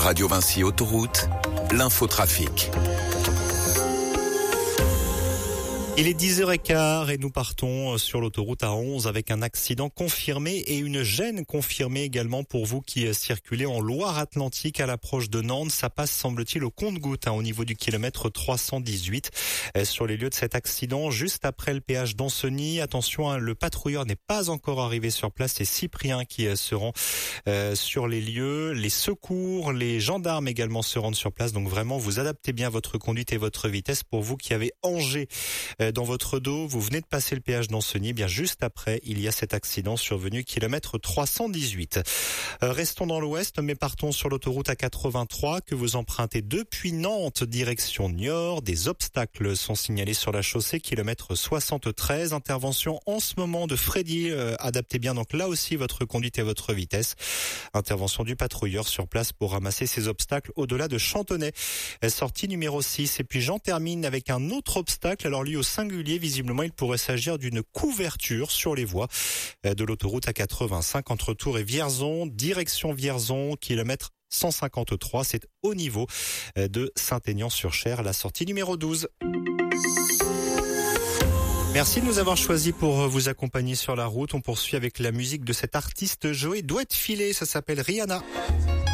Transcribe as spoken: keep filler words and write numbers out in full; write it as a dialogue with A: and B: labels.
A: Radio Vinci Autoroute, l'infotrafic.
B: Il est dix heures quinze et nous partons sur l'autoroute A onze avec un accident confirmé et une gêne confirmée également pour vous qui circulez en Loire-Atlantique à l'approche de Nantes. Ça passe, semble-t-il, au compte-gouttes hein, au niveau du kilomètre trois cent dix-huit sur les lieux de cet accident, juste après le péage d'Ancenis. Attention, hein, le patrouilleur n'est pas encore arrivé sur place. C'est Cyprien qui se rend euh, sur les lieux. Les secours, les gendarmes également se rendent sur place. Donc vraiment, vous adaptez bien votre conduite et votre vitesse. Pour vous qui avez Angers dans votre dos, vous venez de passer le péage d'Ancenis, bien juste après, il y a cet accident survenu kilomètre trois cent dix-huit. Euh, restons dans l'ouest, mais partons sur l'autoroute A quatre-vingt-trois que vous empruntez depuis Nantes, direction Niort. Des obstacles sont signalés sur la chaussée, kilomètre soixante-treize. Intervention en ce moment de Freddy. Euh, adaptez bien donc là aussi votre conduite et votre vitesse. Intervention du patrouilleur sur place pour ramasser ces obstacles au-delà de Chantonnay. Sortie numéro six. Et puis j'en termine avec un autre obstacle. Alors lui au singulier, visiblement, il pourrait s'agir d'une couverture sur les voies de l'autoroute A quatre-vingt-cinq entre Tours et Vierzon, direction Vierzon, kilomètre cent cinquante-trois. C'est au niveau de Saint-Aignan-sur-Cher, la sortie numéro douze. Merci de nous avoir choisis pour vous accompagner sur la route. On poursuit avec la musique de cet artiste Joey Doit Filer, ça s'appelle Rihanna.